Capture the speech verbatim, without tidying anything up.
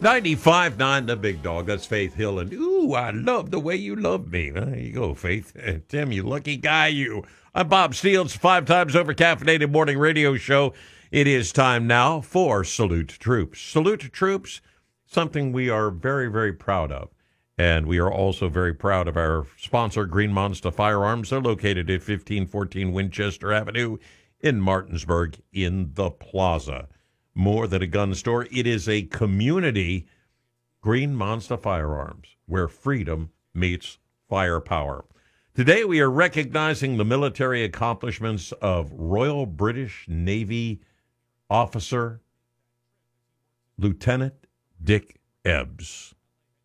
ninety-five point nine The Big Dog. That's Faith Hill. And, ooh, I love the way you love me. There you go, Faith. Tim, you lucky guy, you. I'm Bob Steele. Five times over caffeinated morning radio show. It is time now for Salute to Troops. Salute to Troops, something we are very, very proud of. And we are also very proud of our sponsor, Green Monster Firearms. They're located at fifteen fourteen Winchester Avenue in Martinsburg in the Plaza. More than a gun store, it is a community. Green Monster Firearms, where freedom meets firepower. Today we are recognizing the military accomplishments of Royal British Navy officer Lieutenant Dick Ebbs.